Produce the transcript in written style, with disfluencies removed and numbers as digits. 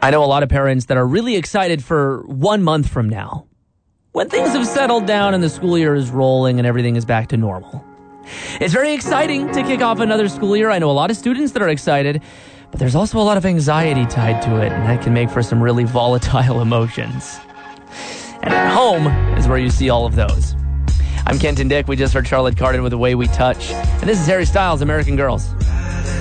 I know a lot of parents that are really excited for 1 month from now, when things have settled down and the school year is rolling and everything is back to normal. It's very exciting to kick off another school year. I know a lot of students that are excited, but there's also a lot of anxiety tied to it, and that can make for some really volatile emotions. And at home is where you see all of those. I'm Kenton Dick. We just heard Charlotte Cardin with The Way We Touch. And this is Harry Styles, American Girls.